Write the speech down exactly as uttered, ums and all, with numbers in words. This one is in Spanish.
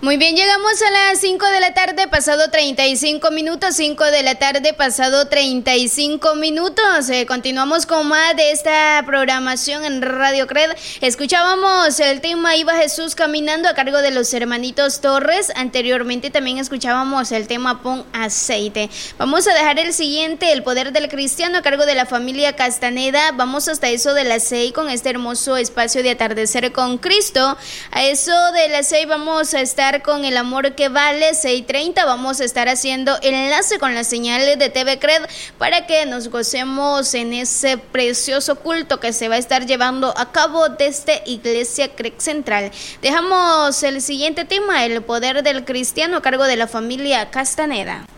Muy bien, llegamos a las cinco de la tarde, pasado treinta y cinco minutos, cinco de la tarde, pasado treinta y cinco minutos. Eh, continuamos con más de esta programación en Radio Cred. Escuchábamos el tema Iba Jesús Caminando a cargo de los hermanitos Torres. Anteriormente también escuchábamos el tema Pon Aceite. Vamos a dejar el siguiente, El Poder del Cristiano, a cargo de la familia Castaneda. Vamos hasta eso de las seis con este hermoso espacio de Atardecer con Cristo. A eso de las seis vamos a estar con El Amor que Vale. Seis treinta vamos a estar haciendo enlace con las señales de T V Cred para que nos gocemos en ese precioso culto que se va a estar llevando a cabo desde Iglesia Cred Central. Dejamos el siguiente tema, El Poder del Cristiano, a cargo de la familia Castaneda.